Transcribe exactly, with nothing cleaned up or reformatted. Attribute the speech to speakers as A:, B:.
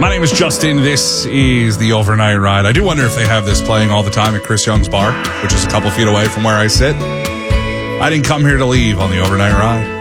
A: My name is Justin. This is the Overnight Ride. I do wonder if they have this playing all the time at Chris Young's bar, which is a couple feet away from where I sit. I didn't come here to leave on the Overnight Ride.